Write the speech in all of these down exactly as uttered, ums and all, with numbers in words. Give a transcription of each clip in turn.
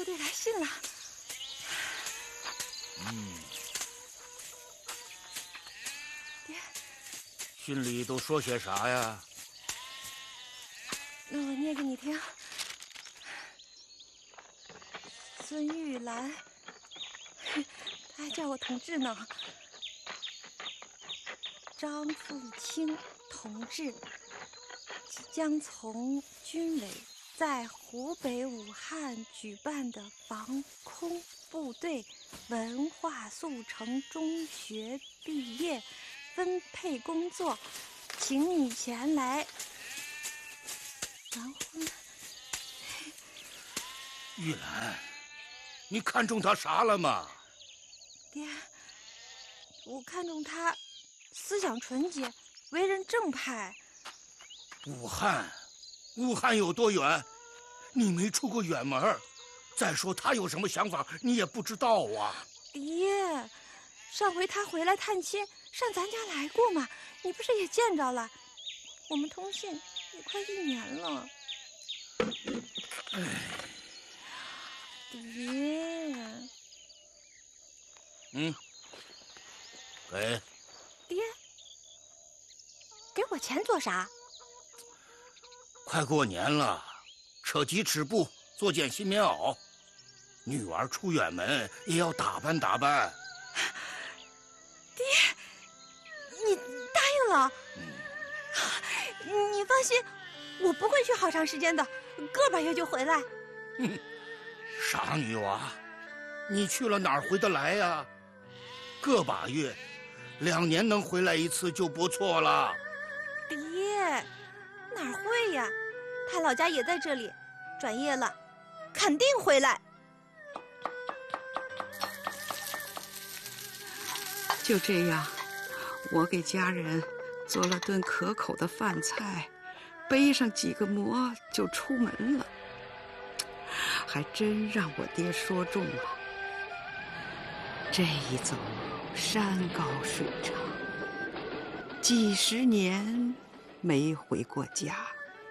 队来信了。 嗯， 爹， 信里都说些啥呀？ 那我念给你听。孙玉兰，他还叫我同志呢。张富清同志即将从军委在湖北武汉举办的防空部队文化速成中学毕业分配工作，请你前来完婚。 玉兰，你看中他啥了吗？ 爹，我看中他思想纯洁，为人正派。 武汉，武汉有多远？你没出过远门。再说他有什么想法，你也不知道啊。 爷，上回他回来探亲，上咱家来过嘛，你不是也见着了？我们通信也快一年了。 哎， 爹， 嗯，给。 爹，给我钱做啥？ 快过年了，扯鸡尺布，做件新棉袄。女娃出远门也要打扮打扮。 爹，你答应了？ 嗯， 你放心，我不会去好长时间的，个把月就回来。 哼，傻女娃，你去了哪儿回得来呀？个把月，两年能回来一次就不错了。 爹，哪儿会呀？他老家也在这里，转业了，肯定回来。 就这样，我给家人做了顿可口的饭菜，背上几个馍就出门了。还真让我爹说中了，这一走山高水长，几十年没回过家。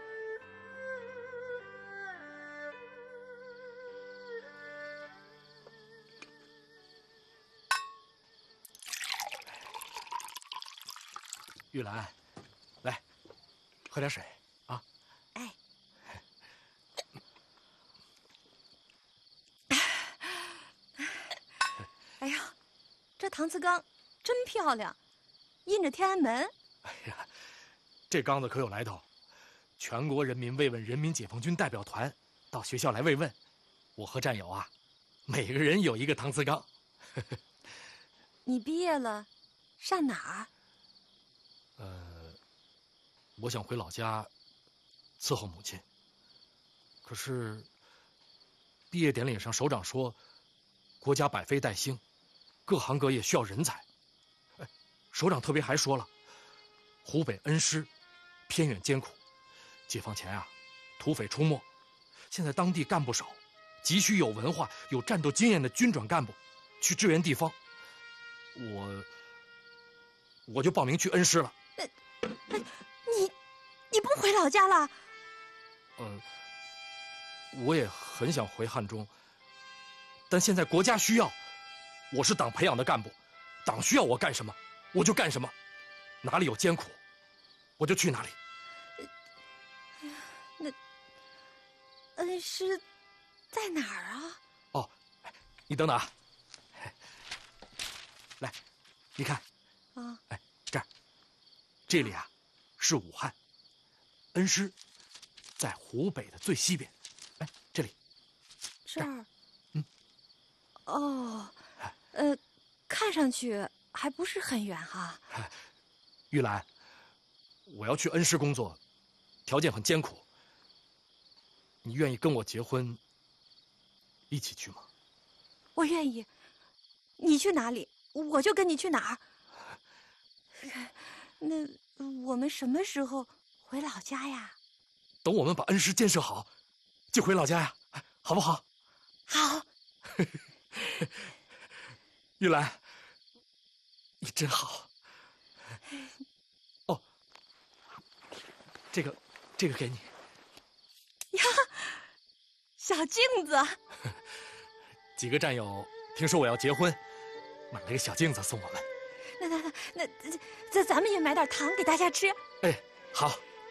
玉兰，来，喝点水啊！ 哎，哎呀，这搪瓷缸真漂亮，印着天安门。 哎呀，这缸子可有来头，全国人民慰问人民解放军代表团到学校来慰问，我和战友啊，每个人有一个搪瓷缸。 你毕业了，上哪儿？ 呃，我想回老家伺候母亲。可是毕业典礼上首长说，国家百废待兴，各行各业需要人才。哎，首长特别还说了，湖北恩施偏远艰苦，解放前啊，土匪出没，现在当地干部少，急需有文化、有战斗经验的军转干部去支援地方。我我就报名去恩施了。 你你不回老家了？ 呃，我也很想回汉中，但现在国家需要，我是党培养的干部，党需要我干什么，我就干什么，哪里有艰苦，我就去哪里。 哎呀，那恩施在哪儿啊？ 哦，你等等啊，来，你看， 啊， 哎，这儿，这里啊，是武汉，恩施在湖北的最西边。哎，这里， 这儿， 嗯， 哦，呃，看上去还不是很远哈。 玉兰，我要去恩施工作，条件很艰苦，你愿意跟我结婚，一起去吗？ 我愿意，你去哪里，我就跟你去哪儿。那我们什么时候回老家呀？ 等我们把恩施建设好，就回老家呀，好不好？ 好。 玉兰，你真好。哦，这个，这个给你。 呀，小镜子。 几个战友听说我要结婚，买了个小镜子送我们。 那那那那，咱咱们也买点糖给大家吃。 哎，好。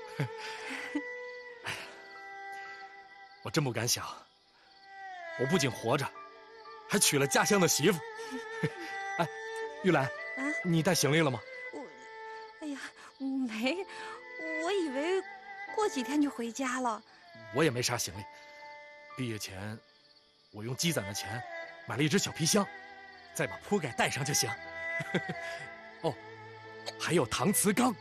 哎呀，我真不敢想，我不仅活着，还娶了家乡的媳妇。哎，玉兰， 啊， 你带行李了吗？ 我，哎呀，没，我以为过几天就回家了。 我也没啥行李。毕业前，我用积攒的钱买了一只小皮箱，再把铺盖带上就行。哦，还有搪瓷缸。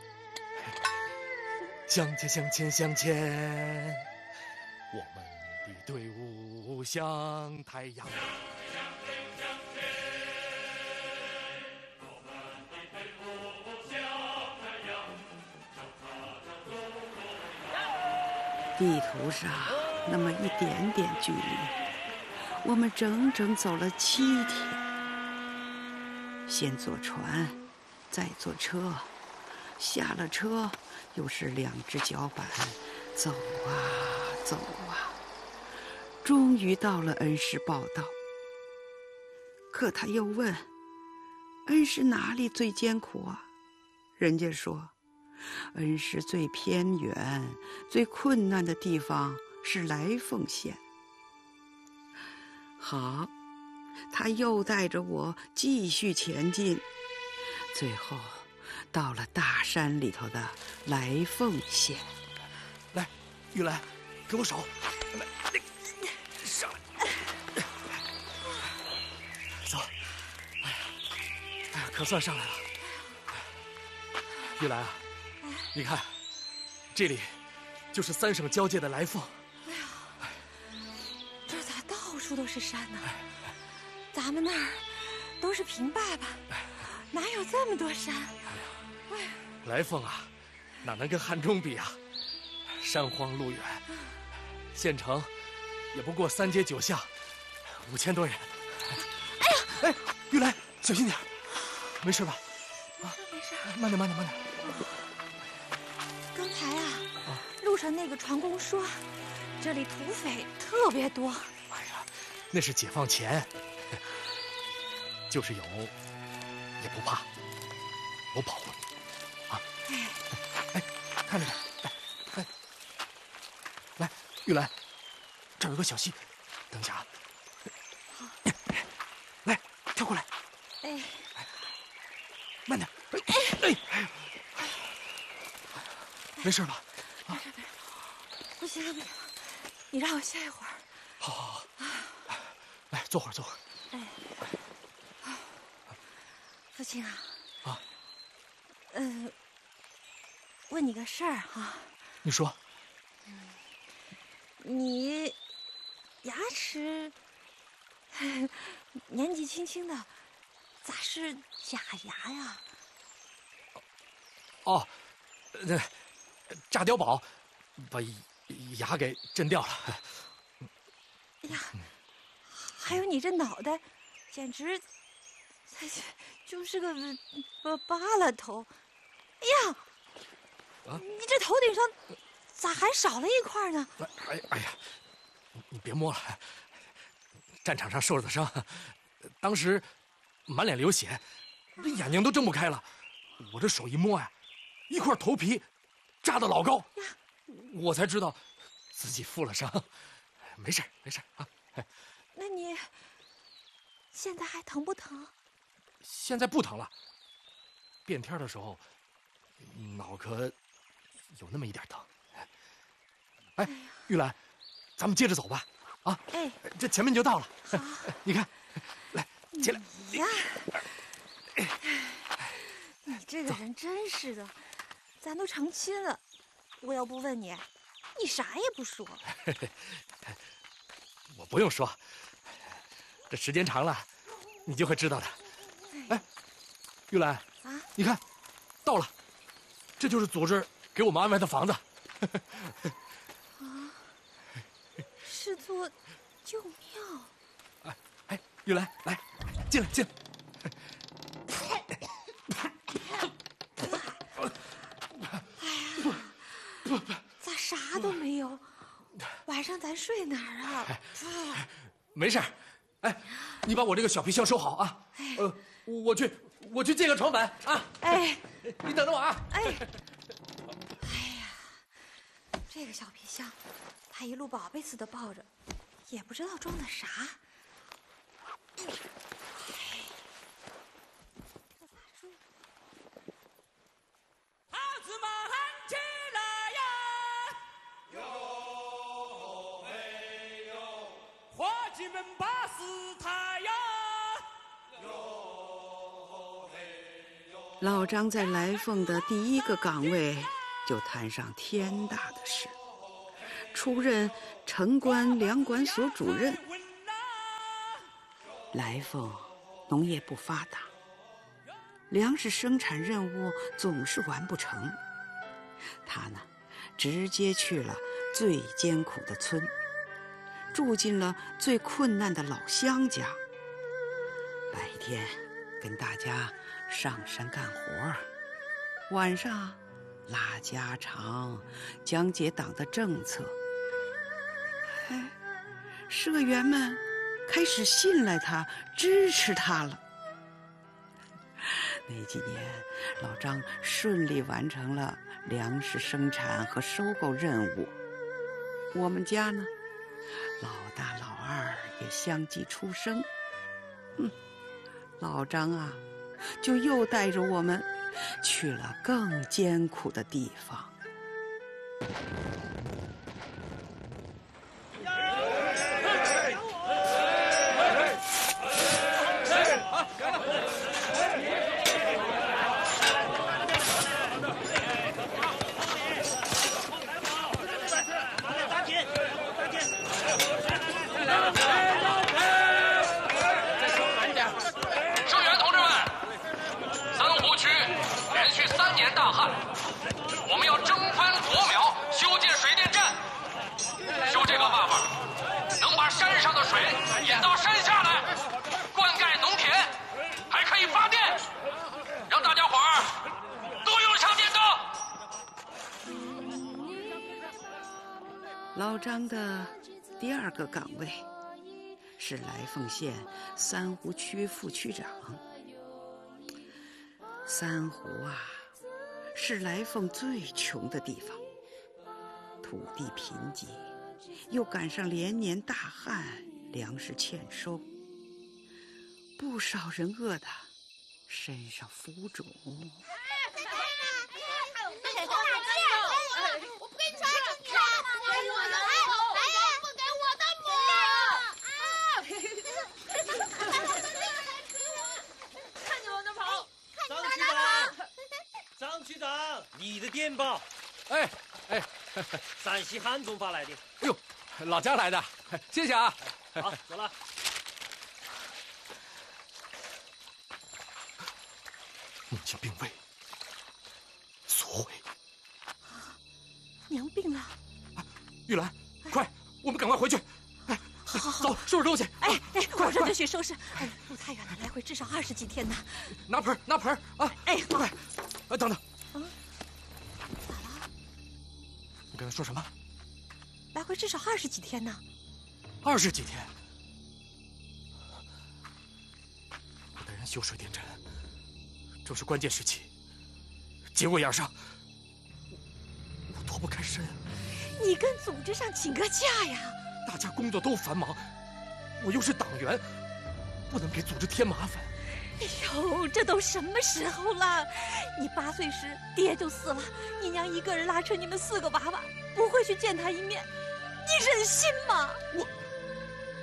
向前向前向前，我们的队伍像太阳。 地图上那么一点点距离，我们整整走了七天。先坐船，再坐车，下了车又是两只脚板，走啊走啊，终于到了恩施报道。可他又问，恩施哪里最艰苦啊？人家说，恩施最偏远、最困难的地方是来凤县。好，他又带着我继续前进，最后到了大山里头的来凤县。 来，玉兰，给我手，来，上来，走。哎呀，哎呀，可算上来了。玉兰啊，你看，这里就是三省交界的来凤。 哎呀，这咋到处都是山呢？咱们那儿都是平坝坝，哪有这么多山？哎呀， 来凤啊，哪能跟汉中比啊？山荒路远，县城也不过三街九巷，五千多人。 哎呀， 哎，玉兰，小心点，没事吧？ 没事没事， 慢点慢点慢点。 刚才啊，路上那个船工说，这里土匪特别多。 哎呀，那是解放前，就是有，也不怕，我保护你，啊！ 哎， 哎，看着点，来，来，来，玉兰，这儿有个小溪，等一下啊。 好， 来，跳过来， 哎， 慢点，哎，哎，没事吧？ 没事没事，不行了不行了，你让我歇一会儿。 好，好，好，来，坐会儿，坐会儿。 哎，父亲啊， 啊， 呃，问你个事儿哈。 你说。 你牙齿年纪轻轻的，咋是假牙呀？ 哦，那炸碉堡把牙给震掉了。 哎呀，还有你这脑袋，简直就是个巴巴拉头。哎呀， 啊， 你这头顶上咋还少了一块呢？ 哎哎呀，你别摸了，战场上受的伤，当时满脸流血，这眼睛都睁不开了。我这手一摸呀，一块头皮扎得老高，我才知道自己负了伤。没事没事啊。 那你现在还疼不疼？ 现在不疼了。变天的时候，脑壳有那么一点疼。哎，玉兰，咱们接着走吧。啊， 哎， 这前面就到了。 好， 你看，来，起来。 你呀，你这个人真是的，咱都成亲了，我要不问你，你啥也不说。 我不用说，这时间长了，你就会知道的。哎，玉兰啊， 你看，到了，这就是组织给我们安排的房子。 啊，是座旧庙。 哎哎，玉兰，来，进来进来。 咋啥都没有？晚上咱睡哪儿啊？ 没事， 哎，你把我这个小皮箱收好啊。呃，我去，我去借个床板啊。 哎， 你等着我啊。 哎，哎呀，这个小皮箱，他一路宝贝似的抱着，也不知道装的啥。 孩子们喊起来呀！哟嘿哟，伙计们把事抬呀！哟嘿哟。 老张在来凤的第一个岗位就摊上天大的事，出任城关粮管所主任。来凤农业不发达，粮食生产任务总是完不成。他呢，直接去了最艰苦的村，住进了最困难的老乡家。白天跟大家上山干活，晚上拉家常，讲解党的政策。哎，社员们开始信赖他，支持他了。那几年，老张顺利完成了粮食生产和收购任务。我们家呢，老大老二也相继出生。嗯，老张啊，就又带着我们去了更艰苦的地方。老张的第二个岗位是来凤县三湖区副区长。三湖啊，是来凤最穷的地方，土地贫瘠，又赶上连年大旱，粮食欠收，不少人饿得身上浮肿。 你的电报， 哎哎， 陕西汉中发来的。 哎呦，老家来的，谢谢啊。 好，走了。 母亲病危，索回。 娘病了。 玉兰，快，我们赶快回去。哎， 好好好， 走，收拾东西。 哎哎，马上就去收拾。哎，路太远了，来回至少二十几天呢。 拿盆，拿盆啊！ 哎， 快！哎，等等。 嗯，咋了？ 你刚才说什么？ 来回至少二十几天呢。 二十几天。我带人修水电站，正是关键时期，节骨眼上，我我脱不开身。 你跟组织上请个假呀！ 大家工作都繁忙，我又是党员，不能给组织添麻烦。 哎呦，这都什么时候了？你八岁时爹就死了，你娘一个人拉扯你们四个娃娃，不会去见他一面，你忍心吗？ 我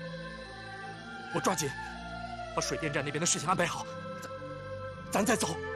我抓紧把水电站那边的事情安排好，咱咱再走。